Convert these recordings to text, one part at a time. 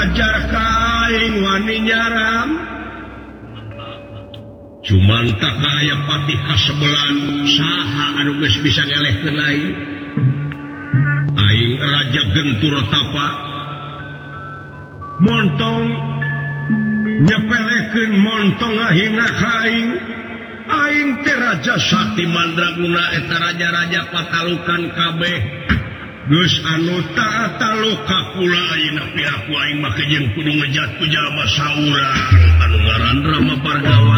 ajar kaing wani nyaram cuman tak kaya patih kasebelan saha anu geus bisa ngelehkeun aing aing raja gentur tapa montong nyepelekeun montong ahina kaing aing teh raja sakti mandraguna eta raja-raja patalukan kabeh geus anu taat taloka kula ayeuna piraku aing mah jeung kudu ngejat ku jalma saurang anu ngaran Rama Bargawa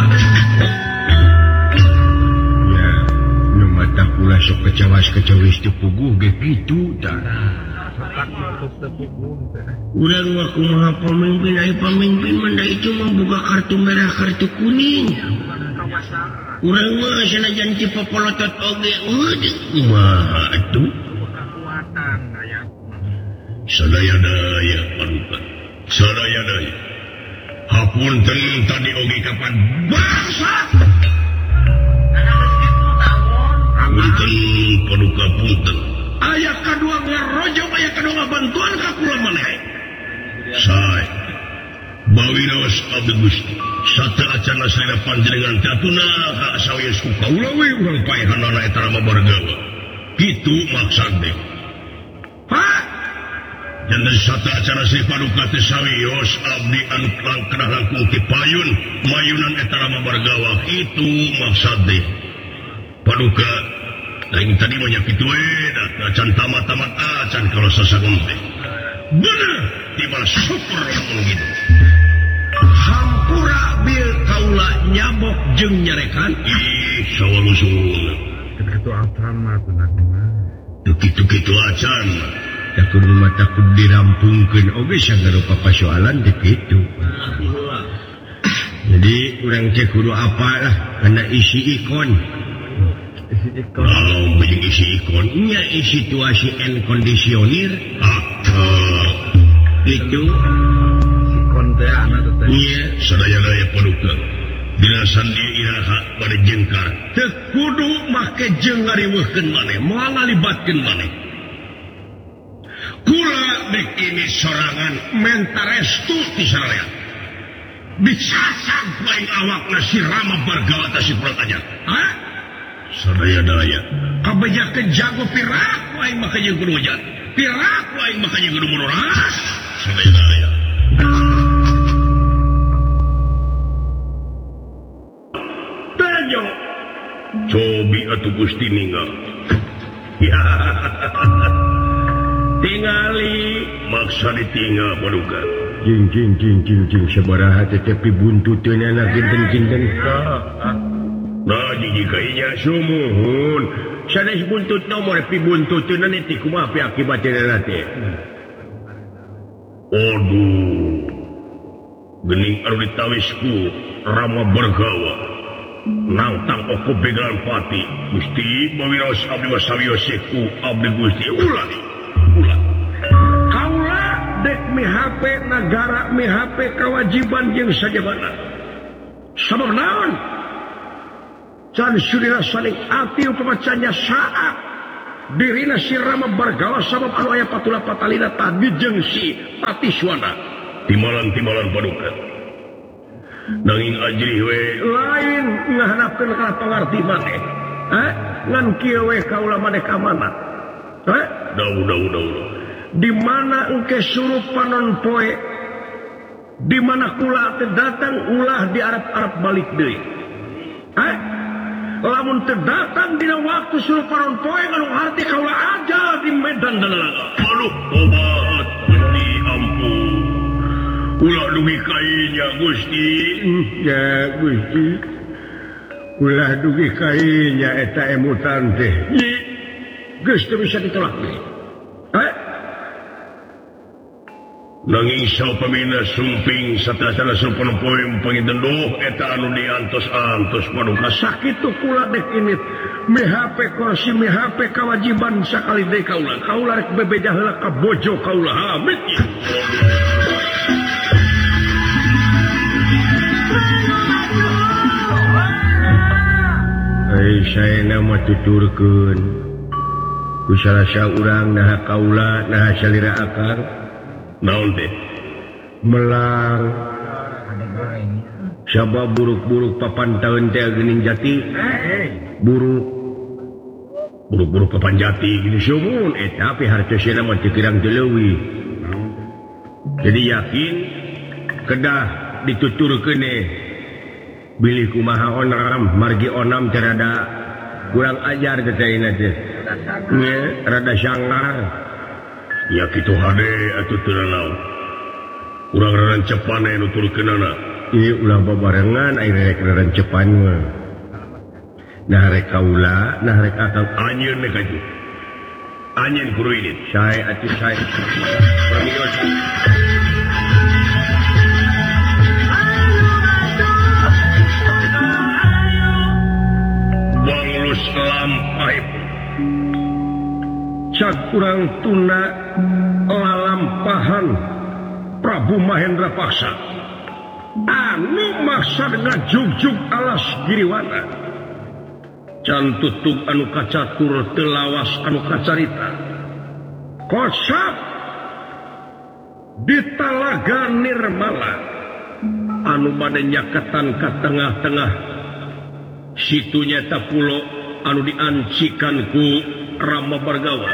ya nu mata kula sok kecawas-kecawis teu puguh ge kitu tah urang mah kumaha pamimpin aya pamimpin mah da itu mah boga kartu merah kartu kuning urang mah sanajan ti popolotot oge kumaha atuh sadaya-daya panukan sadaya-daya hapunten tadi oge kapan bangsa hapunten panuka punten aya kadua ngarojok aya kadua ngabantuan ka kula maneh sae bawi raos abdi Gusti sata acana saya panjenengan tatuna ka sawios ku kaula we urang paehanana eta Rama Bargawa kitu maksudna jangan sata acara si paduka teh sawios abdi anu kenah langkung ti payun mayunan eta Rama Bargawa itu maksudna paduka lain tadi banyak kitu we da acan tamat-tamat acan kalau sasagun teh bener tiba super lamun gitu hampura bil kaula nyabok jeung nyarekan ih sawalusun kitu acan mah kitu acan da kudu mata kudu dirampungkeun oge sagarupa pasoalan teh kitu. Jadi urang teh kudu apalah kana isi ikon. Oh, beuing isi ikon nya situasi en kondisionir. Itu ikon teh ana teh. Iya, sadaya-daya paduka. Dina sandi iraha bade jengkar. Teu kudu make jeung ngariweuhkeun maneh, moal ngalibatkeun maneh. Kula dek ini sorangan mentarestu ti saraya dicasang paing awakna si Rama Bargawa ta si Prataja hah? Sadaya-daya kabejakeun jago piraku aing mah jeung kudu ngejat piraku aing mah jeung kudu munuras sadaya-daya tanyo cobi atuh Gusti ninggal ya tingali maksa ditinggal paduka jing sabaraha tetapi buntuteun anak kinten-kinten nah jiji kainya sumuhun sanes buntut nomor pi buntuteun nanti kumaha pi akibatna teh aduh geuning anu ditawisku Rama Bargawa nangtang oko begalan pati Gusti mawiraos abdi wasawiyoseku abdi Gusti ulah kaula dek MHP negara MHP kewajiban jeung sajabana sabab naon can surira saling ati upamacanya saat dirina si Rama Bargawa sabab anu aya patula patalina tadi jeung si Patiswana timalan paduka nanging ajrih we lain ngahanapkeun kana pangarti maneh ngan kieu we kaula maneh ka mana Dauh. Di mana engke suruh panon poe, di mana kula teh datang ulah di Arab balik deui. Lamun teh datang dina waktu suruh panon poe anu arti kaula aja di medan dalalaga. Aduh, tobat Gusti ampun. Ulah dugi kainya Gusti. Ya Gusti. Ulah dugi kainya eta emutan teh. Geus teu bisa ditolak deui. Nanging saupamina sumping satasana supana poe panginten duh eta anu diantos-antos paduka sakitu kula dek ini MHP kursi MHP kewajiban sakali deui kaula rek bebeja heula ka bojo kaula amit ya saya nama tuturkeun ku salah saurang nah kaula nah salira akang naon teh melang siapa buruk-buruk papan tahun teh geuning jati buruk papan jati gini sumun tapi hartosna mah teu kirang teu leuwih jadi yakin kedah dituturkeun bilih kumaha onam margi onam terada kurang ajar teh teh rada sanggar ya kitu hade atuh teu naon urang rarancepan nuturkeunana ieu ulah babarengan aya rek rarancepan mah nah rek kaula nah rek akang anjeun mah kaju anjeun kudu ini sae atuh sae pramigos banglus lampahe cak urang tuna lalampahan Prabu Mahendra Paksa anu maksad ngajugjug alas Giriwana can tutug anu kacatur telawas anu kacarita kosap di Talaga Nirmala anu bade nyaketan ka tengah-tengah situnya tapulo anu diancikan ku Rama Bargawa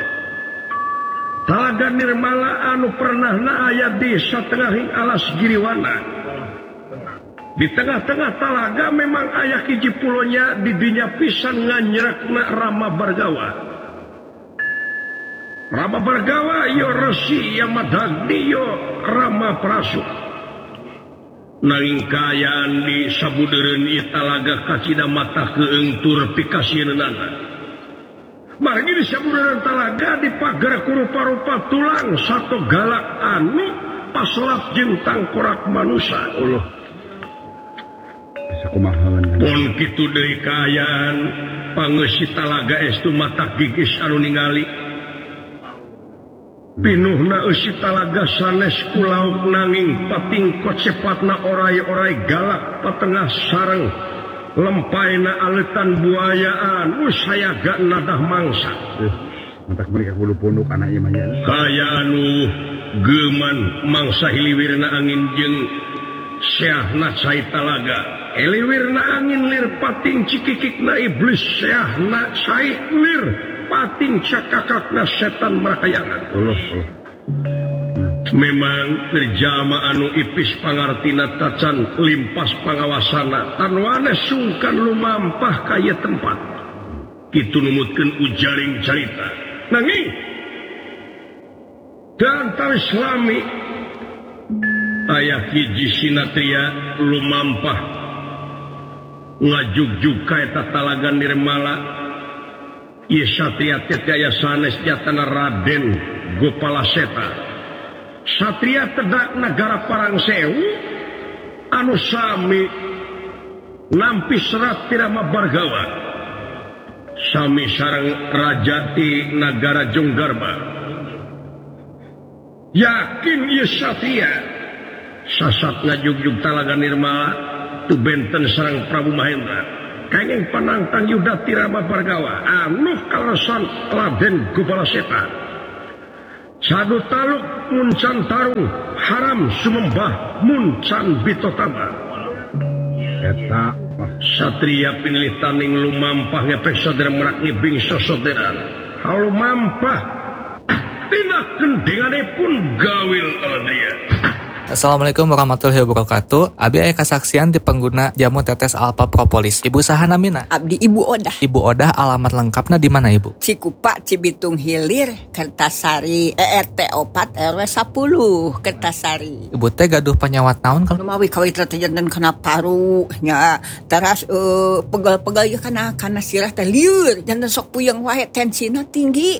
Talaga Nirmala anu pernah aya di satengahing alas Giriwana. Di tengah-tengah talaga memang aya hiji pulonya di dinya pisan nganyrekna Rama Bargawa. Rama Bargawa yo Resi Yamadagni yo Rama Prasu. Nanging kaayaan di sabudeureun ieu talaga kacida mata keung tur pikasieunana. Margi di sabudeureun talaga dipager ku rupa-rupa tulang sato galak anu paslap jeung tangkorak manusia. Allah. Bisa kumaha pun kitu deui kaayaan pangeus talaga estu mata gigis anu ningali. Pinuhna eusi talaga sanes ku lauk nanging patingkot cepatna oray-oray galak patengah sareng. Lempaina aletan buaya anu sayaga nadah mangsa. Mantak mereka kudu punduk anak ieu mah nya. Kaya anu geuman mangsa hiliwirna angin jeung seahna cai talaga. Eliwirna angin lir pating cikikikna iblis seahna cai lir pating cakakakna setan marakayangan. Allah. Memang terjama anu ipis pangartina tacan limpas pangawasana tanwane sungkan lumampah kaya tempat kitu numutkeun ujaring carita nanging dan tali Islami aya hiji sinatria lumampah ngajugjug ka eta Talaga Nirmala ieu satria teh aya sanes jatana Raden Gopalaseta satria tedak negara Parangsewu anu sami nampi serat ti Rama Bargawa sami sareng raja ti negara Jonggarba yakin ieu satria sasat ngajugjug Talaga Nirmala tu benten sareng Prabu Mahendra kenging panantang yuda ti Rama Bargawa anu kalesan Raden Gopalaseta Sadu taluk muncan tarung haram sumembah muncan bitotama. Eta satria pinilih taning lumampah ngepek saudara merak ngibing sosoderan. Halu mampah tina kendengane pun gawil aladria. Assalamualaikum warahmatullahi wabarakatuh. Abi aya kasaksian di pengguna jamu tetes alpha propolis. Ibu saha namina? Abdi Ibu Odah. Ibu Odah alamat lengkapna di mana Ibu? Cikupa Cibitung Hilir, Kertasari, RT 4 RW 10, Kertasari. Ibu teh gaduh penyawat naon kalau Mawi kawit janten kana paru nya teras pegal-pegal ya kana sirah teh lieur janten sok puyeng wae tensina tinggi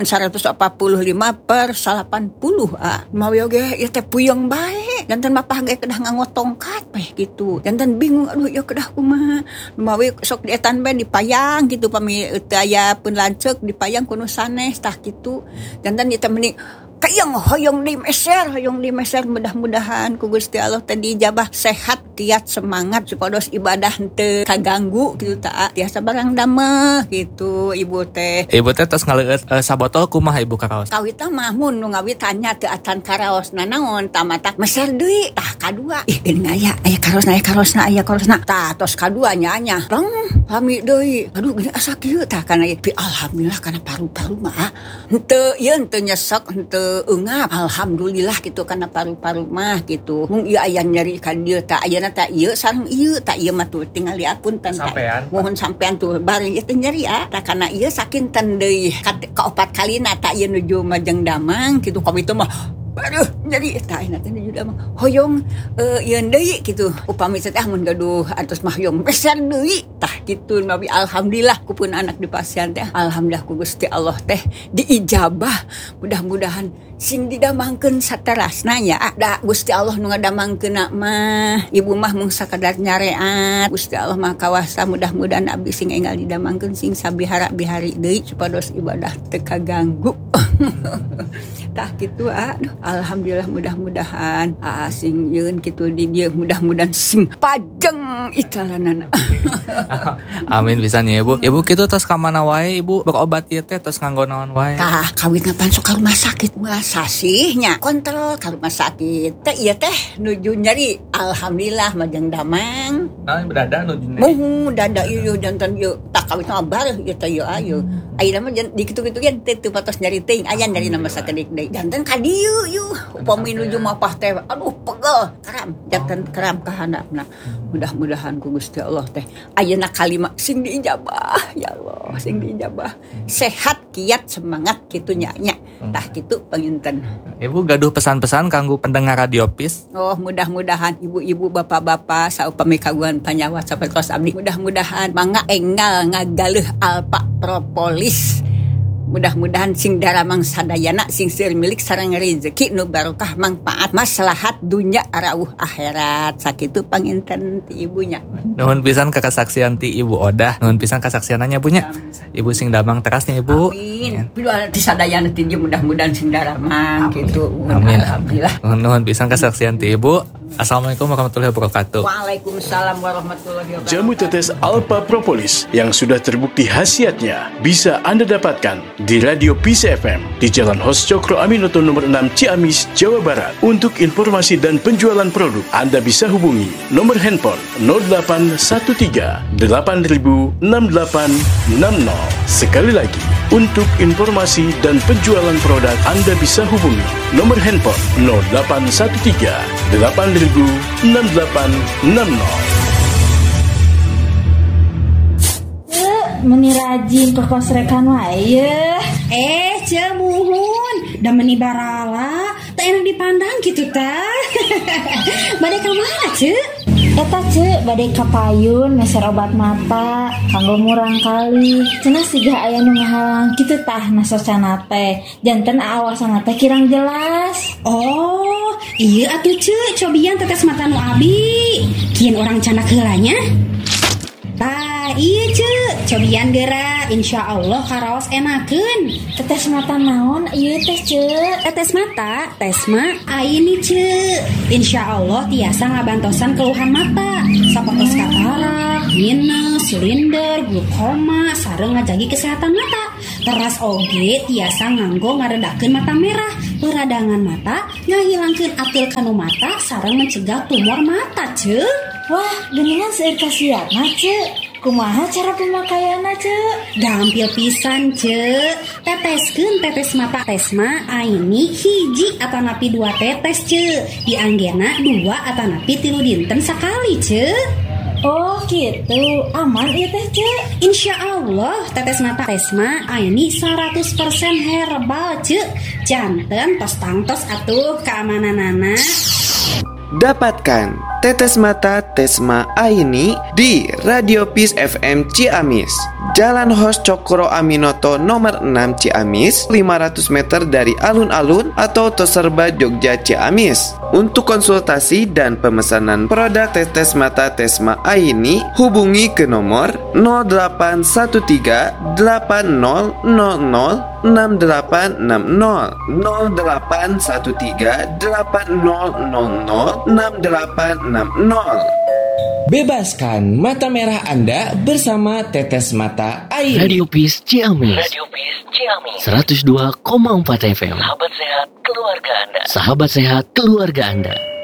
145/80 mawi oge ieu teh puyeng bae janten mapah ge kedah nganggo tongkat teh gitu janten bingung aduh ya kedah kumaha mawi sok dietan bae dipayang gitu pami teu aya pun lanceuk dipayang kudu sanes tah kitu janten ieu teh meni Kayang hoyong di meser mudah-mudahan ku Gusti Allah tadi jabah sehat kiat semangat supados ibadah teu kaganggu kitu tah tiasa barang dameh gitu ibu teh. Ibu teh tos ngaleueut sabotol kumaha ibu karaos? Kawit mah mun nu ngawit tanya teu atan karaosna naon tamata meser deui tah kadua ih geuning aya karosna tah tos kadua nya tong pami deui aduh gini asa kieu tah kana alhamdulillah kana paru-paru mah henteu ieu henteu nyesek henteu eungap alhamdulillah gitu kana paru-paru mah gitu mung ieu aya nyeri ka dieu tah ayeuna tah ieu sareng ieu tah ieu mah tuh tinggal diapunten tah mohon sampean tuh bari ieu teh nyeri tah kana ieu sakinten deui ka 4 kalina tah ieu nuju Majeng Damang gitu ka itu mah aduh jadi tah ina teh nuju Damang hoyong ieu deui gitu upami teh mun gaduh atos mah hoyong meser deui tah kitu nabi alhamdulillah ku pun anak di pasien teh alhamdulillah ku Gusti Allah teh diijabah mudah-mudahan sing didamangkeun saterasna nya da Gusti Allah nu ngadamangkeunna mah ibu mah mung sakadar nyareat Gusti Allah mah kawasa mudah-mudahan abdi sing enggal didamangkeun sing sabihara-bihari deui supados ibadah teu kaganggu tah kitu aduh alhamdulillah mudah-mudahan sing yeun kitu di dieu mudah-mudahan sing pajeng italanana amin pisan ya ibu kitu tos ka mana wae ibu berobat ieu teh tos nganggo naon wae tah kawit ngapan sok ka rumah sakit sasihnya kontrol ka rumah sakit teh ieu teh nuju nyeri alhamdulillah Majeng Damang dada nuju nyeri dada ieu jantan ieu tak kawit mah bareuh ieu teh ieu ayeuna mah di kitu-kitu ge teu patos nyeri teuing aya nyeri nama sakedik deui jantan ka dieu ieu upami nuju mapah teh aduh pegel karam jantan karam ka handapna mudah-mudahan ku Gusti Allah teh ayeuna kalimat sing diijabah ya Allah sing diijabah sehat kiat semangat kitu nya tah kitu panginten. Ibu gaduh pesan-pesan kanggo pendengar Radio PIS. Oh, mudah-mudahan ibu-ibu bapak-bapak saupami kagungan panyawa sapertos abdi mudah-mudahan mangga enggal ngagaleuh Alpa Propolis. Mudah-mudahan sing daramang sadayana sing seueur milik sareng rezeki nu barokah manfaat maslahat dunya rauh akhirat sakitu panginten ti ibunya. Nuhun pisan ka kasaksian ti Ibu Odah, nuhun pisan kasaksiananya bunya. Ibu sing damang terasnya Ibu. Amin. Piluan ti sadayana ti mudah-mudahan sing daramang kitu. Amin. Alhamdulillah. Nuhun pisan kasaksian ti Ibu. Assalamualaikum warahmatullahi wabarakatuh. Waalaikumsalam warahmatullahi wabarakatuh. Jamu tetes Alpa Propolis yang sudah terbukti khasiatnya bisa Anda dapatkan di Radio PIS FM di Jalan Hos Cokro Aminoto nomor 6 Ciamis, Jawa Barat. Untuk informasi dan penjualan produk, Anda bisa hubungi nomor handphone 0813 8000 6860. Sekali lagi, untuk informasi dan penjualan produk, Anda bisa hubungi nomor handphone 0813 8000 6860. Meni rajin ke kosrekan wae. Cemuhun da meni barala tak enak dipandang gitu tah. Bade ka mana ceu? Eta ceu bade ka payun meser obat mata kanggo murang kali. Cenah siga aya nu ngahalang kitu tah nasocana teh. Janten awasana teh kirang jelas. Oh, iya atuh ceu cobian tetes mata nu abi. Kieun urang canak heulanya. Tah, iya ceu, cobian geura, insyaallah karaos enakeun. Tetes mata naon ieu teh ceu? Tetes mata, tesma aini ceu. Insyaallah tiasa ngabantosan keluhan mata, sapertos katarak, minus, silinder, glukoma, sareng ngajagi kesehatan mata. Teras oge tiasa nganggo ngaredakeun mata merah, peradangan mata, ngahilangkeun atil kanu mata, sareng mencegah tumor mata ceu. Wah, geningan seueur kasiatna ceu. Kumaha cara pemakaianna ceu? Gampil pisan ceu. Teteskeun tetes mata tesma aini hiji atanapi 2 tetes ceu. Dianggena 2 atanapi 3 dinten sakali ceu. Oh gitu, aman ieu teh ceu. Insyaallah tetes mata tesma aini 100% herbal ceu. Janten tos tangtos atuh keamananana. Dapatkan tetes mata Tesma Aini di Radio PIS FM Ciamis. Jalan Hos Cokro Aminoto nomor 6 Ciamis, 500 meter dari alun-alun atau Toserba Jogja Ciamis. Untuk konsultasi dan pemesanan produk tetes mata Tesma Aini, hubungi ke nomor 0813 8000 6860 0813 8000 6860. Bebaskan mata merah Anda bersama Tetes Mata Aini. Radio Peace Ciamis. 102,4 FM. Sahabat sehat keluarga Anda.